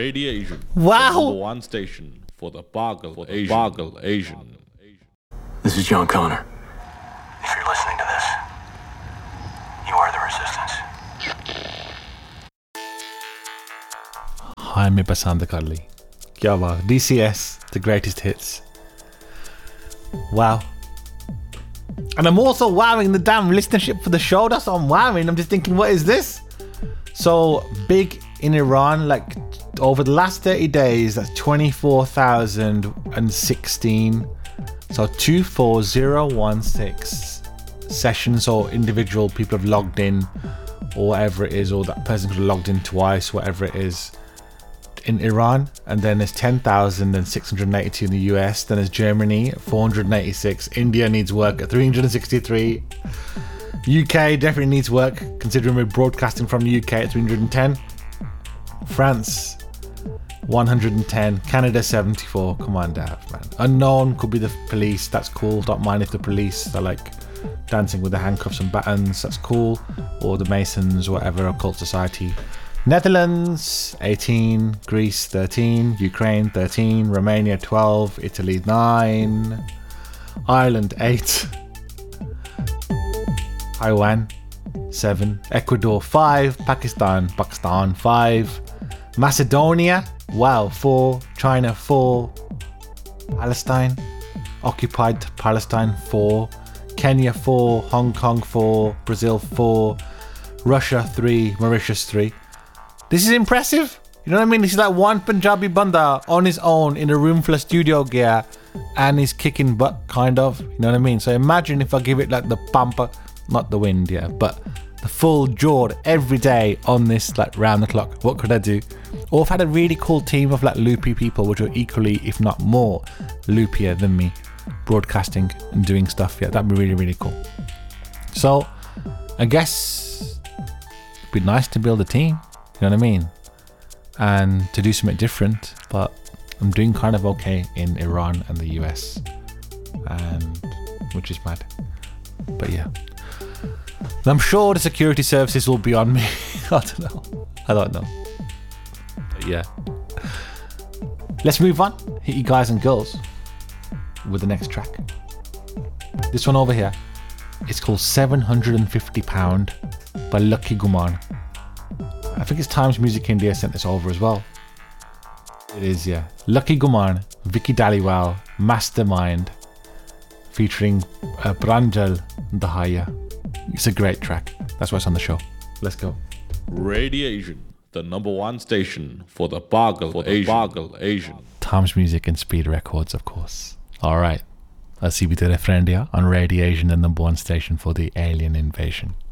Radiation. Wow. The number one station for the Boggle Asian. This is John Connor. If you're listening to this, you are the resistance. Hi, मैं पसंद कर ली. क्या बात. DCS, the greatest hits. Wow. And I'm also wowing the damn listenership for the show. That's what I'm wowing. I'm just thinking, what is this? So big in Iran, like over the last 30 days, that's 24,016. So 24016 sessions or individual people have logged in, or whatever it is, or that person could have logged in twice, whatever it is, in Iran. And then there's 10,682 in the US. Then there's Germany at 486. India needs work at 363. UK definitely needs work, considering we're broadcasting from the UK at 310. France 110. Canada 74. Come on, Dav, man. Unknown could be the police. That's cool. Don't mind if the police are like dancing with the handcuffs and buttons. That's cool. Or the Masons, whatever, occult society. Netherlands 18. Greece 13. Ukraine 13. Romania 12. Italy 9. Ireland 8. Taiwan 7. Ecuador 5. Pakistan 5. Macedonia 4. China 4. Palestine, occupied Palestine 4. Kenya 4. Hong Kong 4. Brazil 4. Russia 3. Mauritius 3. This is impressive. You know what I mean? This is like one Punjabi banda on his own in a room full of studio gear, and he's kicking butt, kind of. You know what I mean? So imagine if I give it like the pampa, not the wind, yeah, but the full jawed every day on this, like round the clock. What could I do? Or I've had a really cool team of like loopy people, which are equally, if not more, loopier than me, broadcasting and doing stuff. Yeah, that'd be really, really cool. So I guess it'd be nice to build a team. You know what I mean? And to do something different, but I'm doing kind of okay in Iran and the US, and which is mad. But yeah, I'm sure the security services will be on me. I don't know. But yeah, let's move on. Hit you guys and girls with the next track. This one over here, it's called £750 by Lucky Guman. I think it's Times Music India sent this over as well. It is, yeah. Lucky Guman, Vicky Dhaliwal, Mastermind, featuring Pranjal Dahaya. It's a great track. That's why it's on the show. Let's go. Radiation, the number one station for the Boggle Asian. Times Music and Speed Records, of course. Alright. I'll see you with the friend here on Radiation, the number one station for the alien invasion.